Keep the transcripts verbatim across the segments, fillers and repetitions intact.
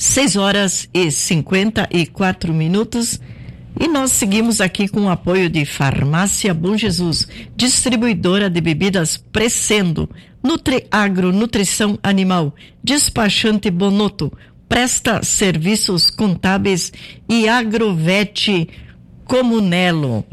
seis horas e cinquenta e quatro minutos e nós seguimos aqui com o apoio de Farmácia Bom Jesus, distribuidora de bebidas Precendo, Nutriagro, Nutrição Animal, Despachante Bonotto, presta serviços contábeis e Agrovete Comunelo.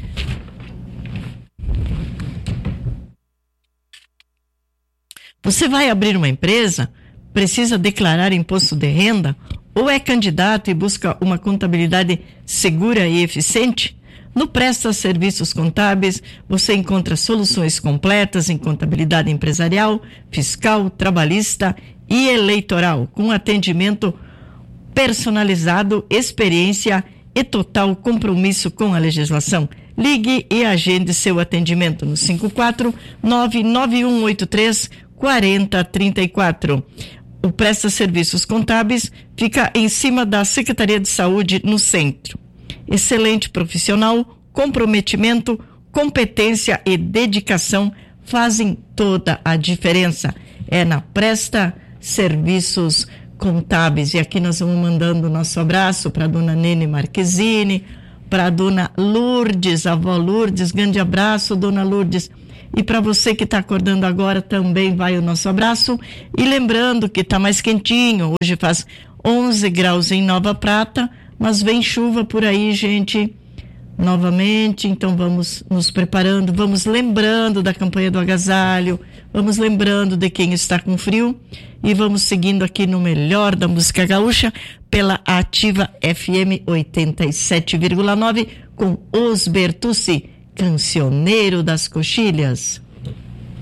Você vai abrir uma empresa? Precisa declarar imposto de renda? Ou é candidato e busca uma contabilidade segura e eficiente? No Presta Serviços Contábeis, você encontra soluções completas em contabilidade empresarial, fiscal, trabalhista e eleitoral, com atendimento personalizado, experiência e total compromisso com a legislação. Ligue e agende seu atendimento no cinco quatro nove nove um oito três quatro zero três quatro. O Presta Serviços Contábeis fica em cima da Secretaria de Saúde, no centro. Excelente profissional, comprometimento, competência e dedicação fazem toda a diferença. É na Presta Serviços Contábeis. E aqui nós vamos mandando o nosso abraço para a dona Nene Marquezine, para a dona Lourdes, a avó Lourdes. Grande abraço, dona Lourdes. E para você que está acordando agora também vai o nosso abraço. E lembrando que está mais quentinho, hoje faz onze graus em Nova Prata, mas vem chuva por aí, gente, novamente. Então vamos nos preparando, vamos lembrando da campanha do agasalho, vamos lembrando de quem está com frio e vamos seguindo aqui no melhor da música gaúcha pela Ativa F M oitenta e sete vírgula nove com Os Bertucci, Cancioneiro das Coxilhas.